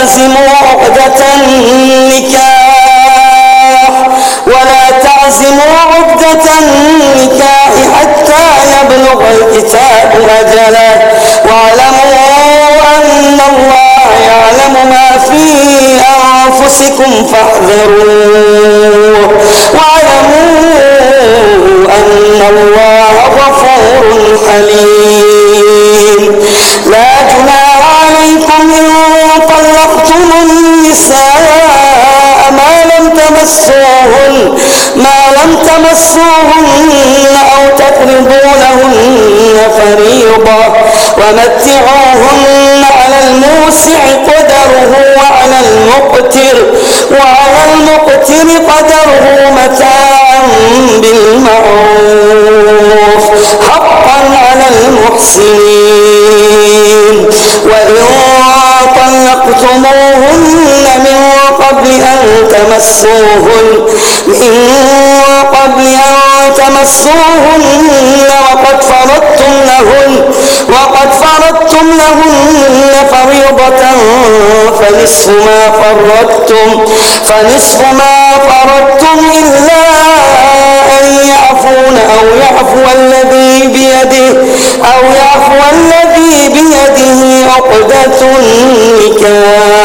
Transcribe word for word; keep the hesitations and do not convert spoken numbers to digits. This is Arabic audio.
تعزموا عقدة النكاح ولا تعزموا عقدة النكاح حتى يبلغ الكتاب أجله واعلموا أن الله يعلم ما في أنفسكم فاحذروه واعلموا أن الله غفور حليم. لا جناح عليكم إن طلقتم النساء ما لم تمسوهن ما لم تمسوهن أو تفرضوا لهن فريضة ومتعوهن على الموسع قدره وعلى المقتر وعلى المقتر قدره متاعا بالمعروف حقا على المحسنين. وإن طلقتموهن من قبل أن تمسوهن من قبل أن تمسوهن وقد فرضتم لهن وقد فرضتم لهن فريضة فنصف ما فرضتم فنصف ما فرضتم إلا أن يعفون أو يعفو الذي بيده أو يعفو الذي بيده عقدة النكاح